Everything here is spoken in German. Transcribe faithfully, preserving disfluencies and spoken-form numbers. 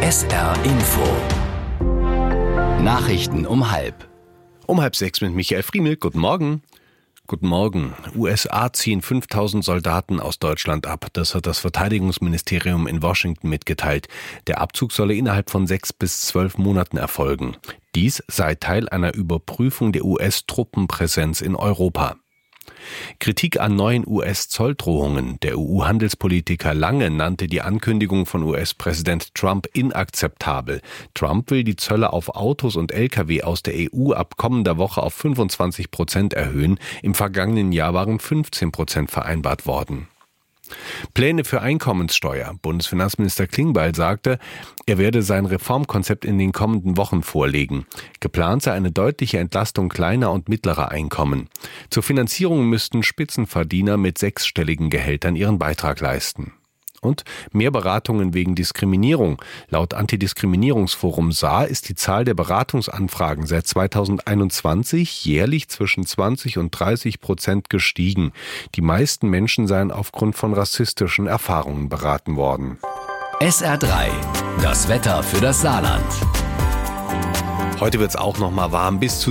S R Info. Nachrichten um halb. Um halb sechs mit Michael Friemel. Guten Morgen. Guten Morgen. U S A ziehen fünftausend Soldaten aus Deutschland ab. Das hat das Verteidigungsministerium in Washington mitgeteilt. Der Abzug solle innerhalb von sechs bis zwölf Monaten erfolgen. Dies sei Teil einer Überprüfung der U S-Truppenpräsenz in Europa. Kritik an neuen U S-Zolldrohungen. Der E U-Handelspolitiker Lange nannte die Ankündigung von U S-Präsident Trump inakzeptabel. Trump will die Zölle auf Autos und L K W aus der E U ab kommender Woche auf fünfundzwanzig Prozent erhöhen. Im vergangenen Jahr waren fünfzehn Prozent vereinbart worden. Pläne für Einkommenssteuer. Bundesfinanzminister Klingbeil sagte, er werde sein Reformkonzept in den kommenden Wochen vorlegen. Geplant sei eine deutliche Entlastung kleiner und mittlerer Einkommen. Zur Finanzierung müssten Spitzenverdiener mit sechsstelligen Gehältern ihren Beitrag leisten. Und mehr Beratungen wegen Diskriminierung. Laut Antidiskriminierungsforum S A ist die Zahl der Beratungsanfragen seit zweitausendeinundzwanzig jährlich zwischen zwanzig und dreißig Prozent gestiegen. Die meisten Menschen seien aufgrund von rassistischen Erfahrungen beraten worden. S R drei. Das Wetter für das Saarland. Heute wird es auch noch mal warm, bis zu